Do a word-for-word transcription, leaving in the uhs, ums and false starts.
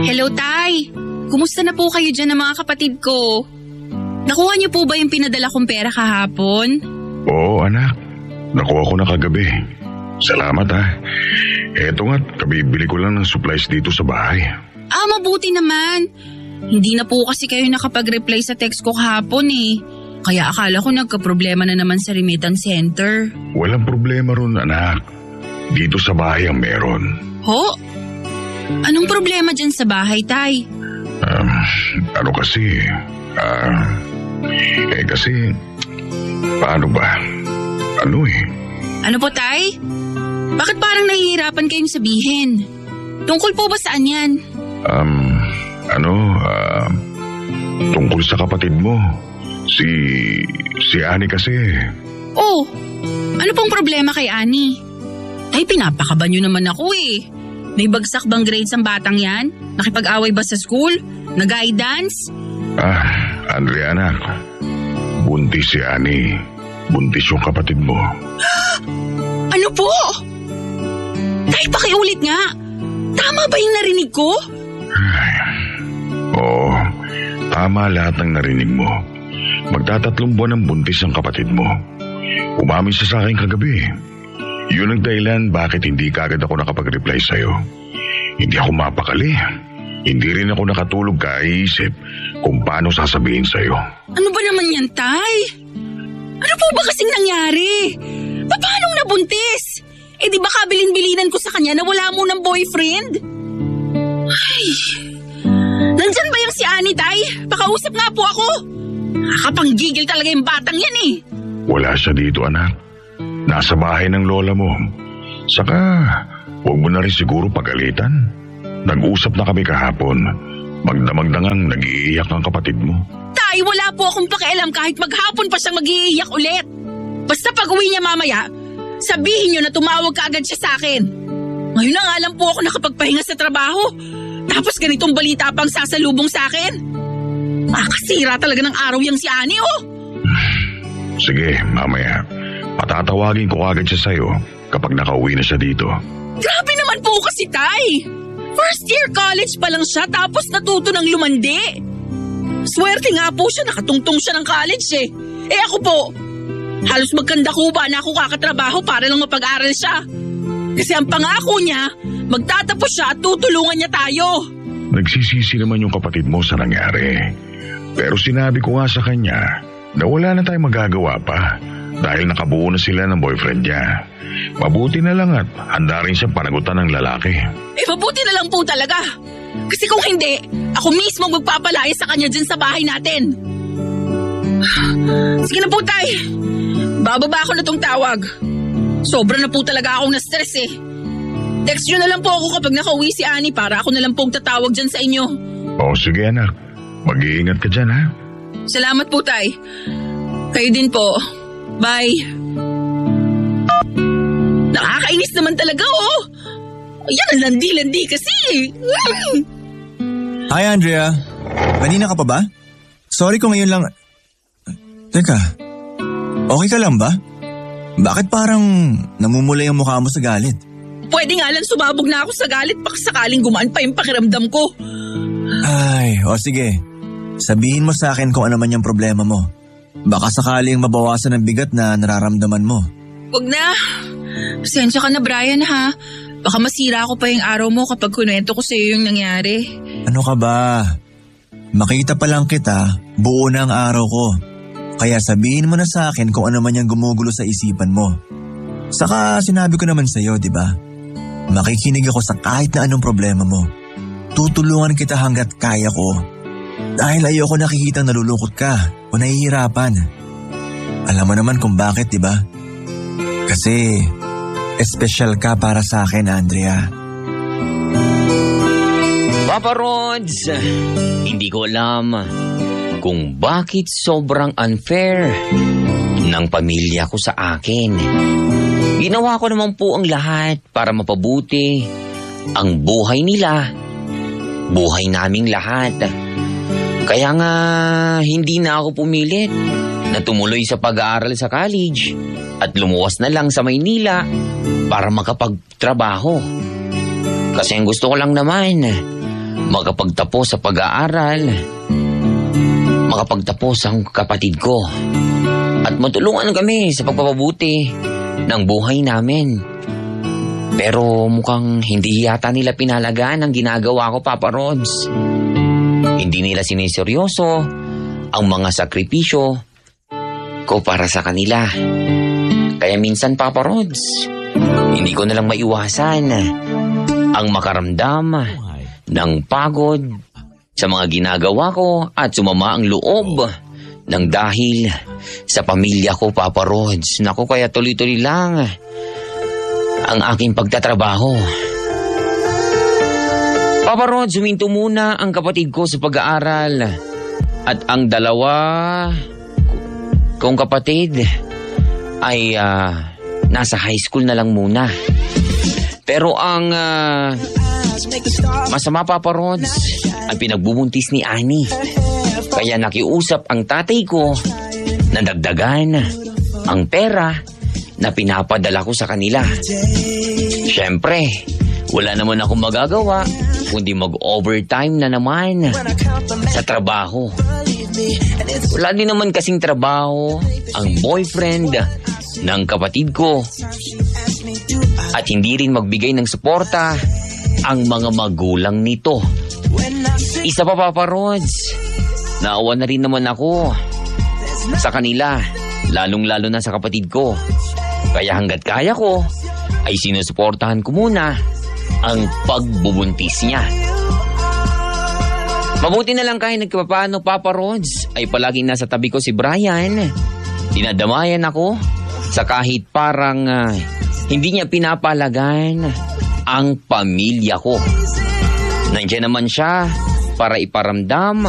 Hello, Tay. Kumusta na po kayo dyan ng mga kapatid ko? Nakuha niyo po ba yung pinadala kong pera kahapon? Oo, anak. Nakuha ko na kagabi. Salamat ha. Eto nga't kabibili ko lang ng supplies dito sa bahay. Ah, mabuti naman. Hindi na po kasi kayo nakapag-reply sa text ko kahapon eh. Kaya akala ko nagka-problema na naman sa remittance center. Walang problema ron, anak. Dito sa bahay ang meron. Ho? Anong problema dyan sa bahay, Tay? Um, ano kasi, ah, eh kasi, paano ba? Ano eh? Ano po, Tay? Bakit parang nahihirapan kayong sabihin? Tungkol po ba saan yan? Um, ano, ah, tungkol sa kapatid mo. Si, si Annie kasi. Oh, ano pong problema kay Annie? Tay, pinapakaba niyo naman ako eh. May bagsak bang grades ang batang yan? Nakipag-away ba sa school? Nag-guidance? Ah, Andrea anak. Buntis si Annie. Buntis yung kapatid mo. Ano po? Tay, pakiulit nga. Tama ba yung narinig ko? Ay, oo, tama lahat ng narinig mo. Magtatatlong buwan ang buntis ang kapatid mo. Umamin siya sa akin kagabi. Yun ang dahilan bakit hindi kagad ako nakapag-reply sa'yo. Hindi ako mapakali. Hindi rin ako nakatulog kaiisip kung paano sasabihin sa'yo. Ano ba naman yan, Tay? Ano po ba kasing nangyari? Paanong nabuntis? Eh di ba kabilin-bilinan ko sa kanya na wala mo ng boyfriend? Ay, nandyan ba yung si Annie, Tay? Pakausap nga po ako. Nakapanggigil talaga yung batang yan eh. Wala siya dito, anak. Nasa bahay ng lola mo. Saka, huwag mo na rin siguro pagalitan. Nag-usap na kami kahapon. Magdamagdangang nag-iiyak ang kapatid mo. Tay, wala po akong pakialam kahit maghapon pa siyang mag-iiyak ulit. Basta pag uwi niya mamaya, sabihin niyo na tumawag ka agad siya sa akin. Ngayon na nga lang po ako nakapagpahinga sa trabaho. Tapos ganitong balita pang sasalubong sa akin. Makasira talaga ng araw yung si Annie, oh. Sige, mamaya. Patatawagin ko agad siya sa'yo kapag nakauwi na siya dito. Grabe naman po kasi, Tay. First year college pa lang siya tapos natuto ng lumandi. Swerte nga po siya, nakatungtong siya ng college eh. Eh ako po, halos magkandakuba na ako kakatrabaho para lang mapag-aral siya. Kasi ang pangako niya, magtatapos siya at tutulungan niya tayo. Nagsisisi naman yung kapatid mo sa nangyari. Pero sinabi ko nga sa kanya na wala na tayong magagawa pa dahil nakabuo na sila ng boyfriend niya. Mabuti na lang at handa rin siyang panagutan ng lalaki. Eh mabuti na lang po talaga. Kasi kung hindi, ako mismo magpapalaya sa kanya dyan sa bahay natin. Sige na po, Tay. Bababa ako na tong tawag. Sobra na po talaga akong na-stress eh. Text nyo na lang po ako kapag nakauwi si Annie para ako na lang pong tatawag dyan sa inyo. Oo, sige anak. Mag-iingat ka dyan, ha? Salamat po, Tay. Kayo din po. Bye. Nakakainis naman talaga, oh. Yan ang landi-landi kasi. Hi, Andrea. Kanina ka pa ba? Sorry kung ngayon lang... Teka, okay ka lang ba? Bakit parang namumula yung mukha mo sa galit? Pwede nga lang sumabog na ako sa galit baka sakaling gumaan pa yung pakiramdam ko. Ay, o sige. Sabihin mo sa akin kung ano man yung problema mo. Baka sakaling mabawasan ang bigat na nararamdaman mo. Huwag na. Pasensya ka na, Brian, ha? Baka masira ako pa yung araw mo kapag kunwento ko sa'yo yung nangyari. Ano ka ba? Makita pa lang kita, buo na ang araw ko. Kaya sabihin mo na sa akin kung ano man yung gumugulo sa isipan mo. Saka sinabi ko naman sa'yo, di ba? Makikinig ako sa kahit na anong problema mo. Tutulungan kita hanggat kaya ko. Dahil ayoko nakikita nalulungkot ka o nahihirapan. Alam mo naman kung bakit, di ba? Kasi espesyal ka para sa akin, Andrea. Papa Rods, hindi ko alam kung bakit sobrang unfair ng pamilya ko sa akin. Ginawa ko naman po ang lahat para mapabuti ang buhay nila, buhay naming lahat. Kaya nga hindi na ako pumilit na tumuloy sa pag-aaral sa college at lumuwas na lang sa Maynila para makapagtrabaho. Kasi ang gusto ko lang naman, makapagtapos sa pag-aaral, makapagtapos ang kapatid ko, at matulungan kami sa pagpapabuti ng buhay namin. Pero mukhang hindi yata nila pinalagaan ang ginagawa ko, Papa Rods. Hindi nila siniseryoso ang mga sakripisyo ko para sa kanila. Kaya minsan, Papa Rods, hindi ko nalang maiwasan ang makaramdam ng pagod sa mga ginagawa ko at sumama ang loob ng dahil sa pamilya ko, Papa Rods. Naku, kaya tuloy-tuloy lang ang aking pagtatrabaho. Papa Rods, huminto muna ang kapatid ko sa pag-aaral. At ang dalawa kong kapatid ay uh, nasa high school na lang muna. Pero ang uh, masama, Papa Rods, ang pinagbubuntis ni Annie. Kaya nakiusap ang tatay ko na dagdagan ang pera na pinapadala ko sa kanila. Siyempre, wala naman akong magagawa kundi mag-overtime na naman sa trabaho. Wala din naman kasing trabaho ang boyfriend ng kapatid ko. At hindi rin magbigay ng suporta ang mga magulang nito. Isa pa, Papa Rods, naawa na rin naman ako sa kanila, lalong-lalo na sa kapatid ko. Kaya hanggat kaya ko, ay sinusuportahan ko muna ang pagbubuntis niya. Mabuti na lang kahit nagkapapano, Papa Rods, ay palaging nasa tabi ko si Brian. Dinadamayan ako sa kahit parang uh, hindi niya pinapalagan ang pamilya ko. Nandiyan naman siya para iparamdam